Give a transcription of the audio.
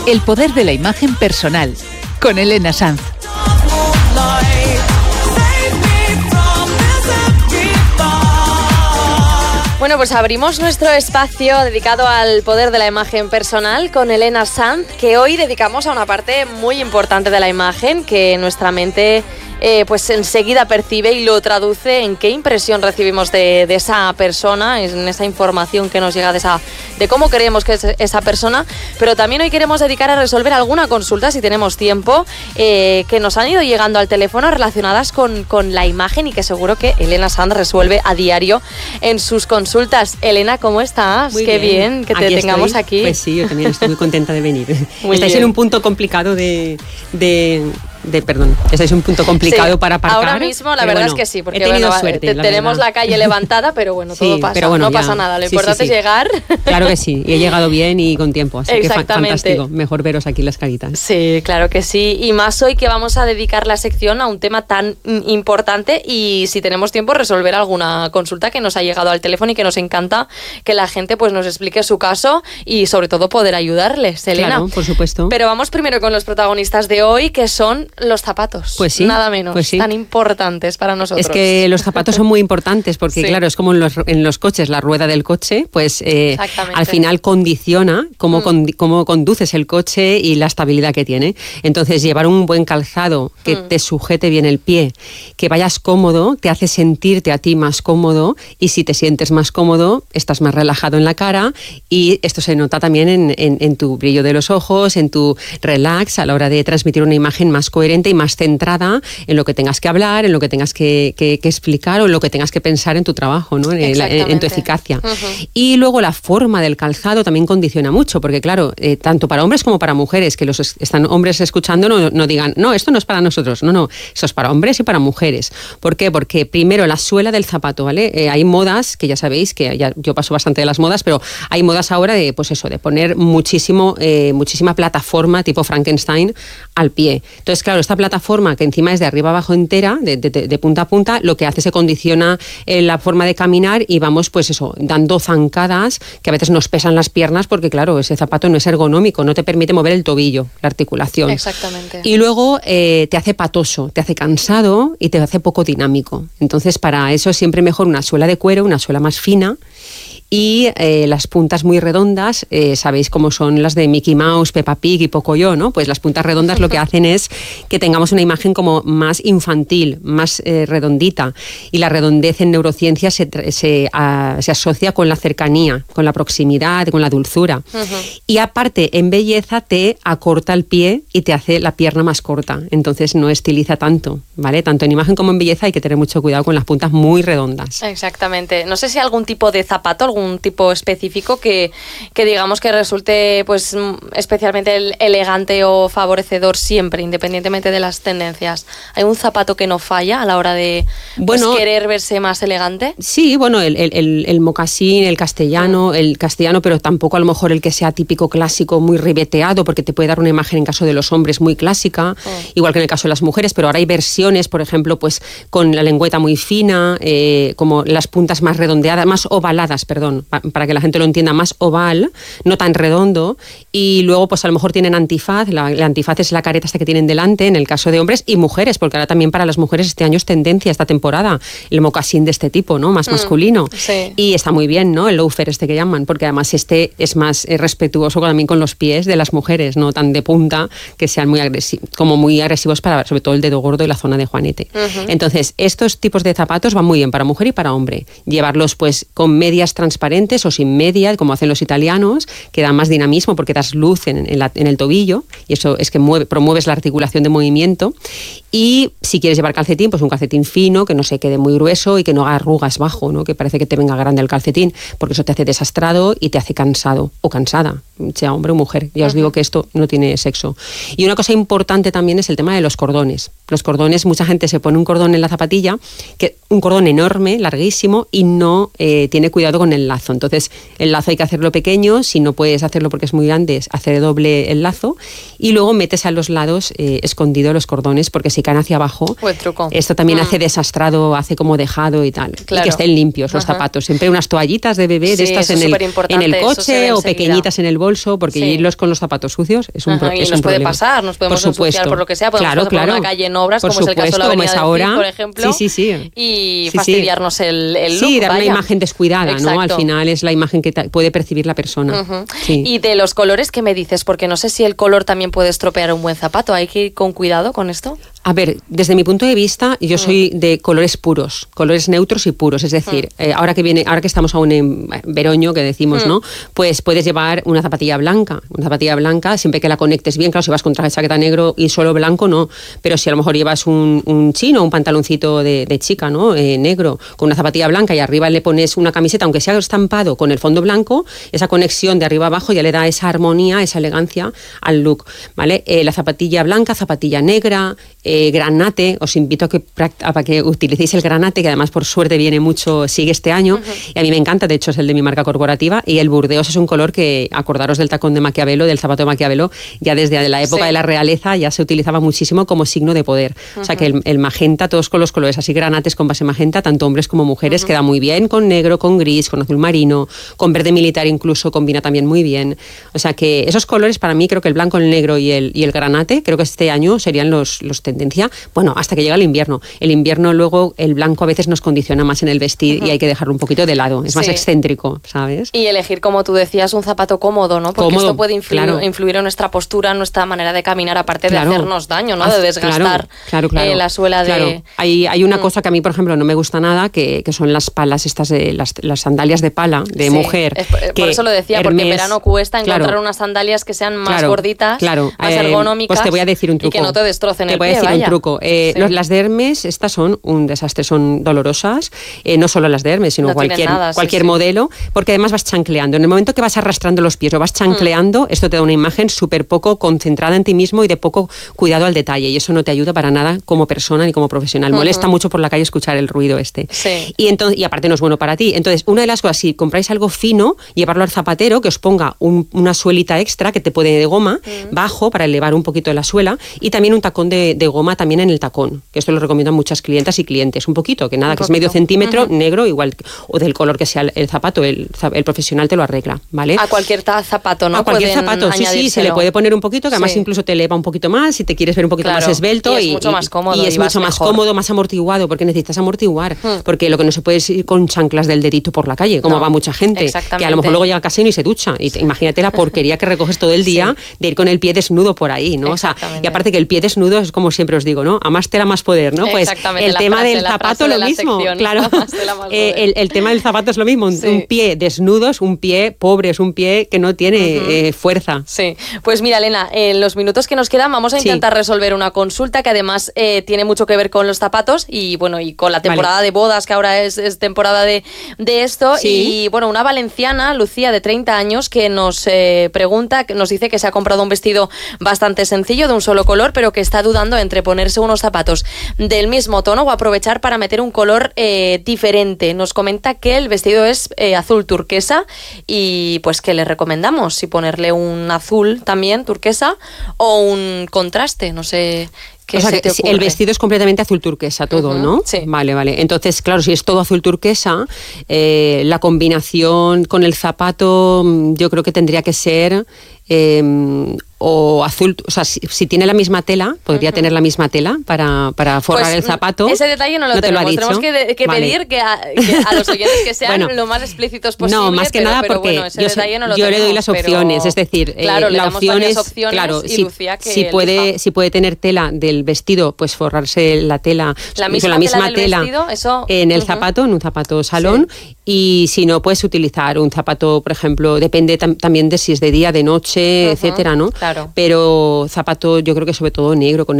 El poder de la imagen personal, con Elena Sanz. Bueno, pues abrimos nuestro espacio dedicado al poder de la imagen personal con Elena Sanz, que hoy dedicamos a una parte muy importante de la imagen que nuestra mente pues enseguida percibe y lo traduce en qué impresión recibimos de esa persona, en esa información que nos llega de cómo creemos que es esa persona. Pero también hoy queremos dedicar a resolver alguna consulta, si tenemos tiempo, que nos han ido llegando al teléfono relacionadas con la imagen y que seguro que Elena Sanz resuelve a diario en sus consultas. Elena, ¿cómo estás? Muy Qué bien que te tengamos aquí. Pues sí, yo también estoy muy contenta de venir. Estáis en un punto complicado estáis en un punto complicado para aparcar. Ahora mismo la verdad es que sí, porque suerte, tenemos la calle levantada, pero bueno, todo pasa, pero bueno, no pasa nada, lo importante es llegar. Claro que sí, y he llegado bien y con tiempo, así que fantástico, mejor veros aquí las caritas. Sí, claro que sí, y más hoy que vamos a dedicar la sección a un tema tan importante y si tenemos tiempo resolver alguna consulta que nos ha llegado al teléfono y que nos encanta que la gente pues nos explique su caso y sobre todo poder ayudarles, Elena. Claro, por supuesto. Pero vamos primero con los protagonistas de hoy, que son los zapatos, pues sí, nada menos, pues sí, tan importantes para nosotros. Es que los zapatos son muy importantes porque sí, claro, es como en los coches, la rueda del coche, pues al final condiciona cómo conduces el coche y la estabilidad que tiene. Entonces, llevar un buen calzado que te sujete bien el pie, que vayas cómodo, te hace sentirte a ti más cómodo y si te sientes más cómodo, estás más relajado en la cara y esto se nota también en tu brillo de los ojos, en tu relax a la hora de transmitir una imagen más coherente y más centrada en lo que tengas que hablar, en lo que tengas que explicar o en lo que tengas que pensar en tu trabajo, ¿no? en tu eficacia. Y luego la forma del calzado también condiciona mucho, porque claro, tanto para hombres como para mujeres, que están hombres escuchando no digan, no, esto no es para nosotros, no, eso es para hombres y para mujeres. ¿Por qué? Porque primero la suela del zapato, ¿vale? Hay modas, que ya sabéis, que yo paso bastante de las modas, pero hay modas ahora de, pues eso, de poner muchísima plataforma tipo Frankenstein al pie. Entonces, claro, esta plataforma que encima es de arriba abajo entera, de punta a punta, lo que hace se condiciona la forma de caminar y vamos pues eso, dando zancadas que a veces nos pesan las piernas porque claro, ese zapato no es ergonómico, no te permite mover el tobillo, la articulación. Exactamente. Y luego te hace patoso, te hace cansado y te hace poco dinámico. Entonces para eso es siempre mejor una suela de cuero, una suela más fina y las puntas muy redondas, sabéis cómo son las de Mickey Mouse, Peppa Pig y Pocoyo, ¿no? Pues las puntas redondas lo que hacen es que tengamos una imagen como más infantil, más redondita. Y la redondez en neurociencia se asocia con la cercanía, con la proximidad, con la dulzura. Y aparte, en belleza te acorta el pie y te hace la pierna más corta. Entonces no estiliza tanto, ¿vale? Tanto en imagen como en belleza hay que tener mucho cuidado con las puntas muy redondas. Exactamente. No sé si algún tipo de zapato, algún tipo específico que digamos que resulte pues especialmente elegante o favorecedor siempre, independientemente de las tendencias. ¿Hay un zapato que no falla a la hora de querer verse más elegante? Sí, bueno, el mocasín, el castellano, pero tampoco a lo mejor el que sea típico clásico muy ribeteado, porque te puede dar una imagen en caso de los hombres muy clásica, igual que en el caso de las mujeres, pero ahora hay versiones, por ejemplo, pues con la lengüeta muy fina, como las puntas más redondeadas, más ovaladas, perdón, para que la gente lo entienda, más oval, no tan redondo, y luego pues a lo mejor tienen antifaz, la antifaz es la careta hasta que tienen delante, en el caso de hombres y mujeres, porque ahora también para las mujeres este año es tendencia, esta temporada, el mocasín de este tipo, ¿no? Más masculino. Sí. Y está muy bien, ¿no? El loafer este que llaman, porque además este es más respetuoso también con los pies de las mujeres, no tan de punta, que sean muy agresivos para sobre todo el dedo gordo y la zona de juanete. Entonces, estos tipos de zapatos van muy bien para mujer y para hombre. Llevarlos pues con medias transparentes o sin media, como hacen los italianos, que dan más dinamismo porque das luz en el tobillo y eso es que promueves la articulación de movimiento. Y si quieres llevar calcetín, pues un calcetín fino, que no se quede muy grueso y que no haga arrugas bajo, ¿no? Que parece que te venga grande el calcetín, porque eso te hace desastrado y te hace cansado o cansada, sea hombre o mujer. Ya os digo que esto no tiene sexo. Y una cosa importante también es el tema de los cordones. Los cordones, mucha gente se pone un cordón en la zapatilla, un cordón enorme, larguísimo, y no tiene cuidado con el lazo. Entonces, el lazo hay que hacerlo pequeño, si no puedes hacerlo porque es muy grande, hacer doble el lazo, y luego metes a los lados escondido los cordones, porque si caen hacia abajo, esto también hace desastrado, hace como dejado y tal. Claro. Y que estén limpios los zapatos. Siempre unas toallitas de bebé de estas en el coche o pequeñitas en el bolso. bolso, porque irlos con los zapatos sucios es un problema. Y nos puede pasar, nos podemos ensuciar por lo que sea, podemos pasar por una calle en obras, como es el caso de la Avenida del Cid, por ejemplo, y fastidiarnos el look. Sí, dar una imagen descuidada, ¿no? Al final es la imagen que puede percibir la persona. Y de los colores, ¿qué me dices? Porque no sé si el color también puede estropear un buen zapato. ¿Hay que ir con cuidado con esto? A ver, desde mi punto de vista, yo soy de colores puros, colores neutros y puros. Es decir, ahora que estamos aún en veroño, que decimos, ¿no? Pues puedes llevar una zapatilla blanca. Una zapatilla blanca, siempre que la conectes bien. Claro, si vas con traje de chaqueta negro y solo blanco, no. Pero si a lo mejor llevas un chino, un pantaloncito de chica, ¿no? Negro, con una zapatilla blanca y arriba le pones una camiseta, aunque sea estampado con el fondo blanco, esa conexión de arriba a abajo ya le da esa armonía, esa elegancia al look, ¿vale? La zapatilla blanca, zapatilla negra, granate, os invito a que utilicéis el granate, que además por suerte viene mucho, sigue este año, y a mí me encanta, de hecho es el de mi marca corporativa, y el burdeos es un color que, acordaros del tacón de Maquiavelo, del zapato de Maquiavelo, ya desde la época de la realeza ya se utilizaba muchísimo como signo de poder. O sea que el magenta, todos con los colores así granates con base magenta, tanto hombres como mujeres, queda muy bien con negro, con gris, con azul marino, con verde militar incluso combina también muy bien. O sea que esos colores para mí, creo que el blanco, el negro y el granate, creo que este año serían los tendencia, bueno, hasta que llega el invierno. El invierno luego, el blanco a veces nos condiciona más en el vestir y hay que dejarlo un poquito de lado, es más excéntrico, ¿sabes? Y elegir, como tú decías, un zapato cómodo, ¿no? Porque esto puede influir en nuestra postura, en nuestra manera de caminar, aparte de hacernos daño, ¿no? De desgastar la suela de... Hay una cosa que a mí, por ejemplo, no me gusta nada, que son las palas estas, las sandalias de pala, de mujer. Por eso lo decía, Hermès, porque en verano cuesta encontrar unas sandalias que sean más gorditas, más ergonómicas, pues te voy a decir un truco. Y que no te destrocen el pie, un truco. Las de Hermès, estas son un desastre, son dolorosas, no solo las de Hermès, sino cualquier modelo, porque además vas chancleando. En el momento que vas arrastrando los pies o vas chancleando, esto te da una imagen súper poco concentrada en ti mismo y de poco cuidado al detalle, y eso no te ayuda para nada como persona ni como profesional. Molesta mucho por la calle escuchar el ruido este. Y aparte no es bueno para ti. Entonces, una de las cosas, si compráis algo fino, llevarlo al zapatero, que os ponga una suelita extra que te puede de goma, bajo, para elevar un poquito la suela, y también un tacón de goma también en el tacón, que esto lo recomiendan muchas clientas y clientes, un poquito, que nada, que es medio centímetro, negro, igual, o del color que sea el zapato, el profesional te lo arregla, ¿vale? A cualquier zapato, ¿no? A cualquier zapato, sí, se le puede poner un poquito, que además incluso te eleva un poquito más, si te quieres ver un poquito más esbelto. Y es mucho más cómodo. Y es mucho más cómodo, más amortiguado, porque necesitas amortiguar, porque lo que no se puede es ir con chanclas del dedito por la calle, como va mucha gente, que a lo mejor luego llega a casa y ni se ducha, y imagínate la porquería que recoges todo el día de ir con el pie desnudo por ahí, ¿no? O sea, y aparte que el pie desnudo es como siempre os digo, ¿no? A más tela, más poder, ¿no? Pues el tema del zapato lo mismo, claro. El tema del zapato es lo mismo, un pie desnudo es un pie pobre, es un pie que no tiene fuerza. Sí, pues mira, Elena, en los minutos que nos quedan vamos a intentar resolver una consulta que además tiene mucho que ver con los zapatos y bueno, y con la temporada de bodas, que ahora es temporada de esto. Y bueno, una valenciana, Lucía, de 30 años, que nos pregunta, nos dice que se ha comprado un vestido bastante sencillo, de un solo color, pero que está dudando entre ponerse unos zapatos del mismo tono o aprovechar para meter un color diferente. Nos comenta que el vestido es azul turquesa y pues que le recomendamos si ponerle un azul también turquesa o un contraste, no sé. O sea, que el vestido es completamente azul turquesa, todo, ¿no? Sí. Vale. Entonces, claro, si es todo azul turquesa, la combinación con el zapato yo creo que tendría que ser o azul, o sea, si tiene la misma tela, podría tener la misma tela para forrar el zapato. Ese detalle no lo tenemos. Tenemos que pedir que a los oyentes que sean lo más explícitos posible. No, más que nada porque bueno, ese detalle no lo yo tenemos, le doy las opciones, es decir, la opción es, claro, y Lucía que si puede tener tela del vestido, pues forrarse la tela, la misma tela vestido, eso, en el zapato, en un zapato salón, y si no, puedes utilizar un zapato, por ejemplo, depende también de si es de día, de noche, etcétera, ¿no? Claro. Pero zapato, yo creo que sobre todo negro, con